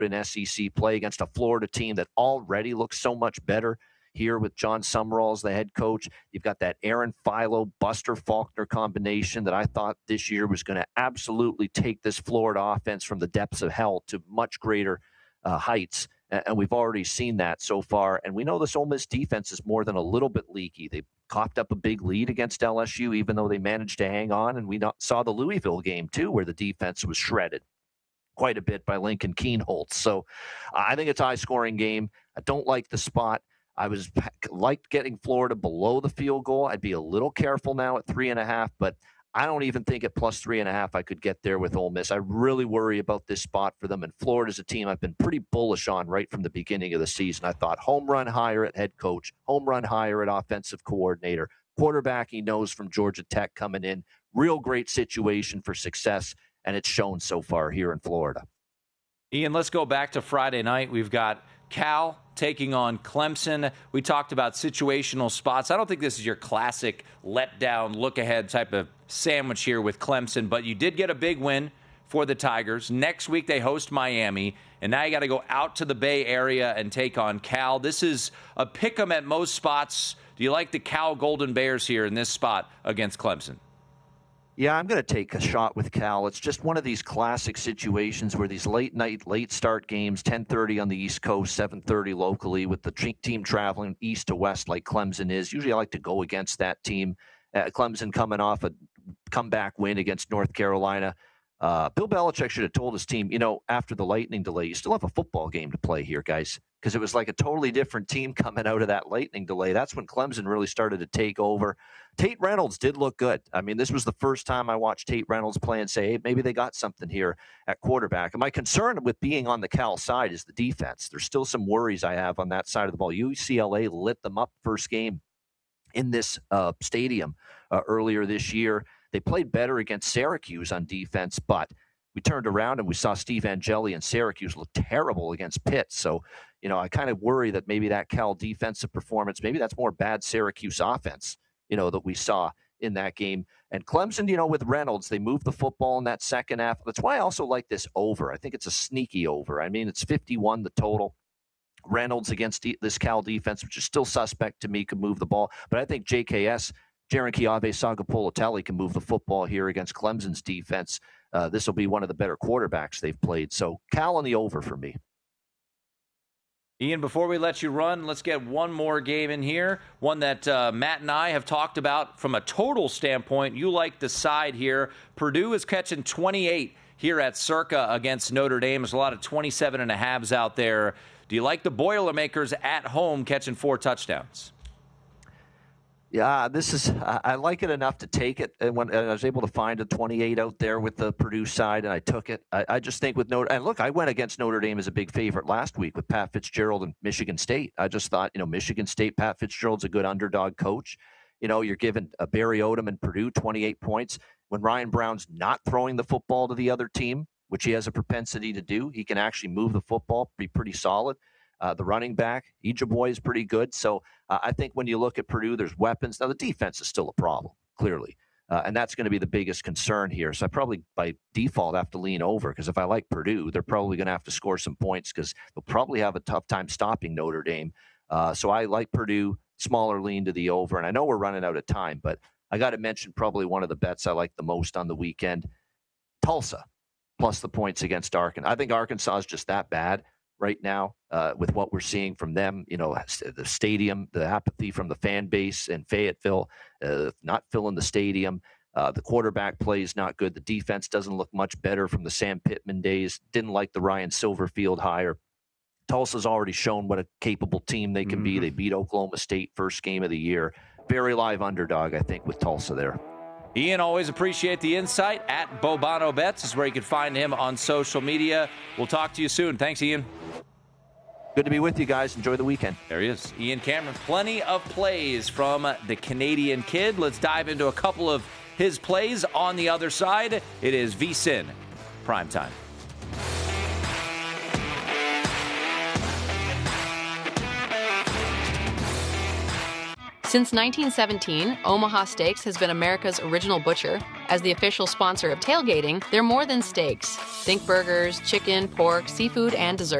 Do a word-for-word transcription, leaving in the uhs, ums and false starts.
in S E C play against a Florida team that already looks so much better here with John Summerall as the head coach. You've got that Aaron Philo, Buster Faulkner combination that I thought this year was going to absolutely take this Florida offense from the depths of hell to much greater uh, heights. And we've already seen that so far. And we know this Ole Miss defense is more than a little bit leaky. They coughed up a big lead against L S U, even though they managed to hang on. And we not, saw the Louisville game, too, where the defense was shredded quite a bit by Lincoln Kienholz. So uh, I think it's a high-scoring game. I don't like the spot. I was liked getting Florida below the field goal. I'd be a little careful now at three and a half, but I don't even think at plus three and a half I could get there with Ole Miss. I really worry about this spot for them. And Florida's a team I've been pretty bullish on right from the beginning of the season. I thought home run higher at head coach, home run higher at offensive coordinator, quarterback he knows from Georgia Tech coming in. Real great situation for success, and it's shown so far here in Florida. Ian, let's go back to Friday night. We've got Cal taking on Clemson. We talked about situational spots. I don't think this is your classic letdown, look-ahead type of sandwich here with Clemson, but you did get a big win for the Tigers. Next week they host Miami, and now you got to go out to the Bay Area and take on Cal. This is a pick 'em at most spots. Do you like the Cal Golden Bears here in this spot against Clemson? Yeah, I'm going to take a shot with Cal. It's just one of these classic situations where these late night, late start games, ten thirty on the East Coast, seven thirty locally, with the team traveling east to west like Clemson is. Usually I like to go against that team. Uh, Clemson coming off a comeback win against North Carolina. Uh, Bill Belichick should have told his team, you know, after the lightning delay, you still have a football game to play here, guys, because it was like a totally different team coming out of that lightning delay. That's when Clemson really started to take over. Tate Reynolds did look good. I mean, this was the first time I watched Tate Reynolds play and say, hey, maybe they got something here at quarterback. And my concern with being on the Cal side is the defense. There's still some worries I have on that side of the ball. U C L A lit them up first game in this uh, stadium uh, earlier this year. They played better against Syracuse on defense, but we turned around and we saw Steve Angeli and Syracuse look terrible against Pitt. So, you know, I kind of worry that maybe that Cal defensive performance, maybe that's more bad Syracuse offense, you know, that we saw in that game. And Clemson, you know, with Reynolds, they moved the football in that second half. That's why I also like this over. I think it's a sneaky over. I mean, it's fifty-one the total. Reynolds against this Cal defense, which is still suspect to me, could move the ball. But I think J K S, Jaron Kiave Sagapoloteli, can move the football here against Clemson's defense. Uh, this will be one of the better quarterbacks they've played. So Cal on the over for me. Ian, before we let you run, let's get one more game in here, one that uh, Matt and I have talked about from a total standpoint. You like the side here. Purdue is catching twenty-eight here at Circa against Notre Dame. There's a lot of twenty-seven and a halves out there. Do you like the Boilermakers at home catching four touchdowns? Yeah, this is, I like it enough to take it. And when and I was able to find a twenty-eight out there with the Purdue side, and I took it. I, I just think with Notre, and look, I went against Notre Dame as a big favorite last week with Pat Fitzgerald and Michigan State. I just thought, you know, Michigan State, Pat Fitzgerald's a good underdog coach. You know, you're giving a Barry Odom and Purdue twenty-eight points. When Ryan Brown's not throwing the football to the other team, which he has a propensity to do, he can actually move the football, be pretty solid. Uh, the running back, Ejeboy, is pretty good. So uh, I think when you look at Purdue, there's weapons. Now, the defense is still a problem, clearly. Uh, and that's going to be the biggest concern here. So I probably, by default, have to lean over, because if I like Purdue, they're probably going to have to score some points, because they'll probably have a tough time stopping Notre Dame. Uh, so I like Purdue, smaller lean to the over. And I know we're running out of time, but I got to mention probably one of the bets I like the most on the weekend, Tulsa, plus the points against Arkansas. I think Arkansas is just that bad right now uh, with what we're seeing from them. You know, the stadium, the apathy from the fan base in Fayetteville, uh, not filling the stadium. Uh, the quarterback play is not good. The defense doesn't look much better from the Sam Pittman days. Didn't like the Ryan Silverfield hire. Tulsa's already shown what a capable team they can mm-hmm. be. They beat Oklahoma State first game of the year. Very live underdog, I think, with Tulsa there. Ian, always appreciate the insight. At Bobano Bets is where you can find him on social media. We'll talk to you soon. Thanks, Ian. Good to be with you guys. Enjoy the weekend. There he is, Ian Cameron. Plenty of plays from the Canadian kid. Let's dive into a couple of his plays on the other side. It is VSiN Primetime. Since nineteen seventeen, Omaha Steaks has been America's original butcher. As the official sponsor of tailgating, they're more than steaks. Think burgers, chicken, pork, seafood, and dessert.